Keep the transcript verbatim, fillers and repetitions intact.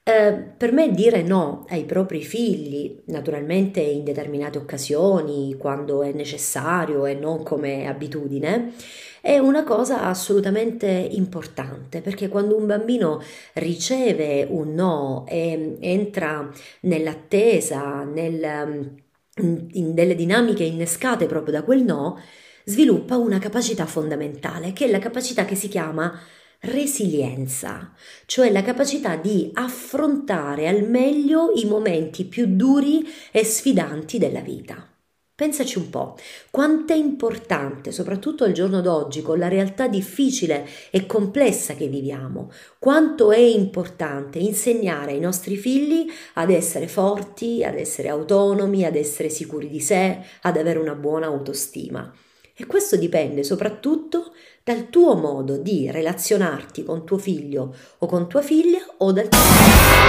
Eh, per me dire no ai propri figli, naturalmente in determinate occasioni, quando è necessario e non come abitudine, è una cosa assolutamente importante, perché quando un bambino riceve un no e entra nell'attesa, nel, in, in delle dinamiche innescate proprio da quel no, sviluppa una capacità fondamentale, che è la capacità che si chiama resilienza, cioè la capacità di affrontare al meglio i momenti più duri e sfidanti della vita. Pensaci un po', quanto è importante, soprattutto al giorno d'oggi, con la realtà difficile e complessa che viviamo, quanto è importante insegnare ai nostri figli ad essere forti, ad essere autonomi, ad essere sicuri di sé, ad avere una buona autostima. E questo dipende soprattutto dal tuo modo di relazionarti con tuo figlio o con tua figlia o dal tuo